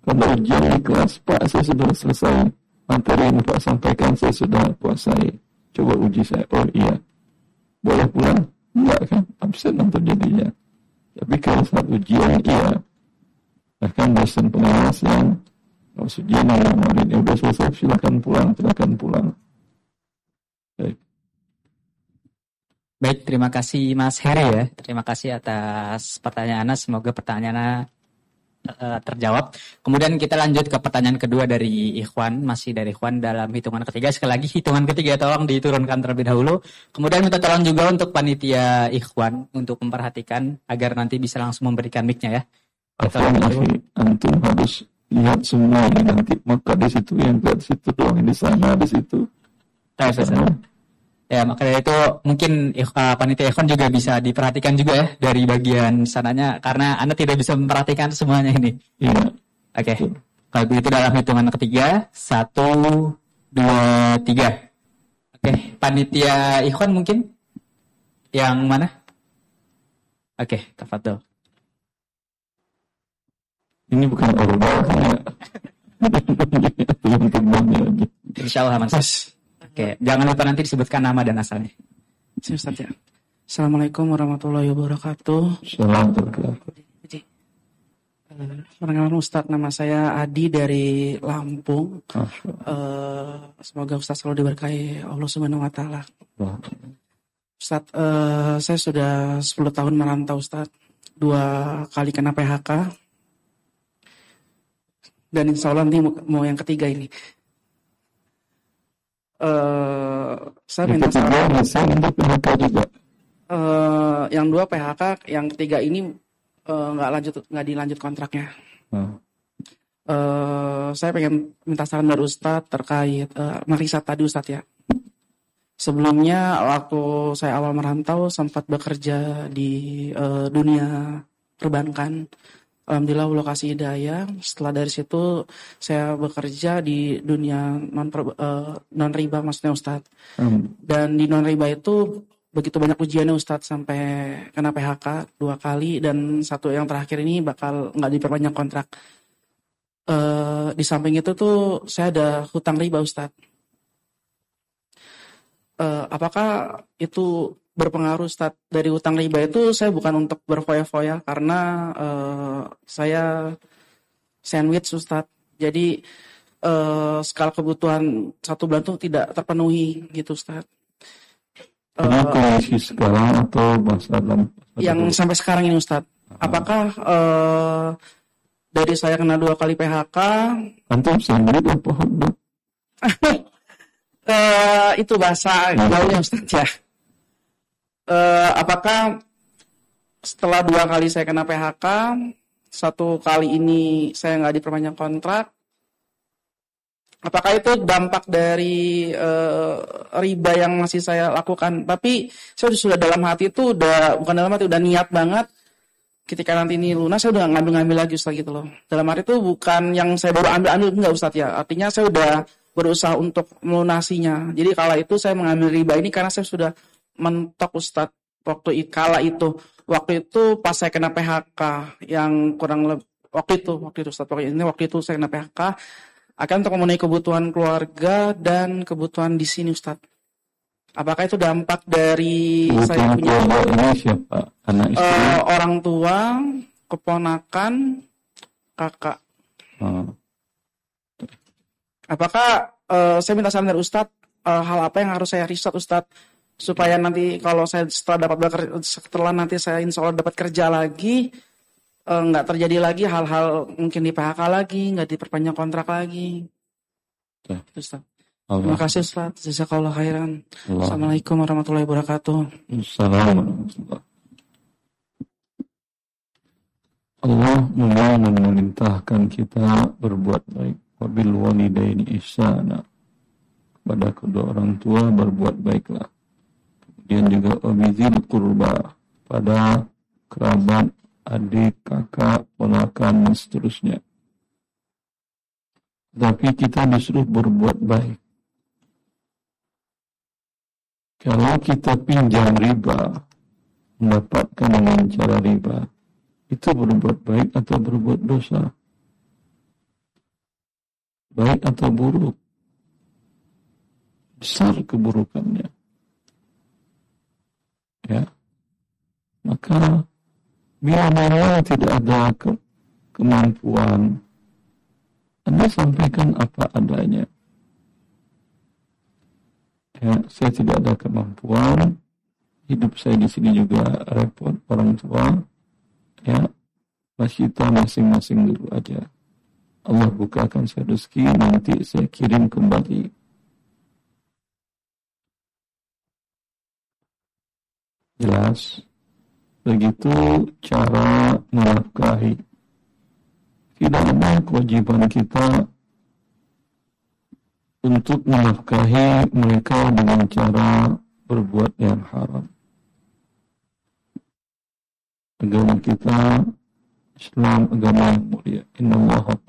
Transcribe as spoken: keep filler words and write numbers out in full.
Pada ujian di kelas, Pak, saya sudah selesai materi yang Pak sampaikan, saya sudah kuasai. Coba uji saya. Oh iya. Boleh pulang? Enggak kan? Absen nanti jadinya. Tapi kalau saat ujian, iya. Bahkan dosen pengawasan, kalau ujian yang muridnya sudah selesai, silakan pulang, silakan pulang. Baik. Baik, terima kasih Mas Heri ya. Terima kasih atas pertanyaannya. Semoga pertanyaannya uh, terjawab. Kemudian kita lanjut ke pertanyaan kedua dari Ikhwan, masih dari Ikhwan dalam hitungan ketiga. Sekali lagi hitungan ketiga tolong diturunkan terlebih dahulu. Kemudian minta tolong juga untuk panitia Ikhwan untuk memperhatikan agar nanti bisa langsung memberikan mic-nya ya. Afwan, antum harus lihat semua ini nanti, maka di situ yang lihat di situ doang, di sana di situ. Nah, ya, maka dari itu mungkin uh, panitia Ikhwan juga bisa diperhatikan juga ya dari bagian sananya, karena Anda tidak bisa memperhatikan semuanya ini. Iya. Oke. Okay. Kalau begitu dalam hitungan ketiga, satu, dua, tiga. Oke, okay. Panitia Ikhwan mungkin yang mana? Oke, okay, tafadhol. Ini bukan orbal ya. Insya Allah Mas. Oke, jangan lupa nanti disebutkan nama dan asalnya. Saya Ustaz ya. Assalamualaikum warahmatullahi wabarakatuh. Assalamualaikum. Perkenalkan Ustaz, nama saya Adi dari Lampung. Uh, semoga Ustaz selalu diberkahi Allah Subhanahu Wa Taala. Ustaz, uh, saya sudah sepuluh tahun merantau Ustaz. Dua kali kena P H K. Dan insya Allah nanti mau yang ketiga ini. Uh, saya minta saran. Uh, yang dua P H K, yang ketiga ini nggak uh, lanjut, nggak dilanjut kontraknya. Hmm. Uh, saya pengen minta saran dari Ustadz terkait uh, Marisa tadi Ustadz ya. Sebelumnya waktu saya awal merantau sempat bekerja di uh, dunia perbankan. Alhamdulillah Allah kasih hidayah. Setelah dari situ saya bekerja di dunia non uh, non riba maksudnya Ustadz. Hmm. Dan di non riba itu begitu banyak ujiannya Ustadz sampai kena P H K dua kali dan satu yang terakhir ini bakal nggak diperpanjang kontrak. Uh, di samping itu tuh saya ada hutang riba Ustadz. Uh, apakah itu berpengaruh Ustadz? Dari hutang riba itu saya bukan untuk berfoya-foya karena uh, saya sandwich Ustadz. Jadi uh, skala kebutuhan satu bulan itu tidak terpenuhi gitu Ustadz. Ini uh, kondisi sekarang atau masa dalam? Yang dulu? Sampai sekarang ini Ustadz. Apakah uh, dari saya kena dua kali P H K? Antum sandwich apa hotdog? uh, itu bahasa gaulnya Ustadz ya. Uh, apakah setelah dua kali saya kena P H K, satu kali ini saya nggak diperpanjang kontrak, apakah itu dampak dari uh, riba yang masih saya lakukan? Tapi saya sudah dalam hati itu udah bukan dalam hati udah niat banget. Ketika nanti ini lunas saya udah ngambil-ngambil lagi Ustaz gitu loh. Dalam arti itu bukan yang saya baru ambil-ambil enggak Ustaz ya. Artinya saya udah berusaha untuk melunasinya. Jadi kala itu saya mengambil riba ini karena saya sudah mentok Ustadz waktu kala itu. Waktu itu pas saya kena P H K yang kurang lebih waktu itu waktu itu Ustadz waktu ini waktu itu saya kena P H K akan untuk memenuhi kebutuhan keluarga dan kebutuhan di sini Ustadz. Apakah itu dampak dari kebutuhan saya punya siapa? Anak istri? Uh, orang tua, keponakan, kakak. Hmm. Apakah uh, saya minta saran dari Ustadz uh, hal apa yang harus saya riset Ustadz supaya nanti kalau saya setelah dapat bekerja, setelah nanti saya insya Allah dapat kerja lagi nggak uh, terjadi lagi hal-hal mungkin di P H K lagi, nggak diperpanjang kontrak lagi. Ya. Itu Ustaz. Terima kasih Ustaz. Jazakallahu khairan. Allah. Assalamualaikum warahmatullahi wabarakatuh. Assalamualaikum. Allah memerintahkan kita berbuat baik. Wabil walidaini ihsana. Kepada kedua orang tua berbuat baiklah. Kemudian juga wabizil qurba, pada kerabat, adik, kakak, ponakan dan seterusnya. Tapi kita disuruh berbuat baik. Kalau kita pinjam riba, mendapatkan dengan cara riba, itu berbuat baik atau berbuat dosa? baik atau buruk, besar keburukannya. Ya, maka bila memang tidak ada ke kemampuan, Anda sampaikan apa adanya. Ya, saya tidak ada kemampuan, hidup saya di sini juga repot, orang tua. Ya, kita masing-masing dulu aja. Allah bukakan saya rezeki, nanti saya kirim kembali. Jelas? Begitu cara menafkahi. Tidak ada kewajiban kita untuk menafkahi mereka dengan cara berbuat yang haram. Agama kita Islam agama yang mulia. Innallaha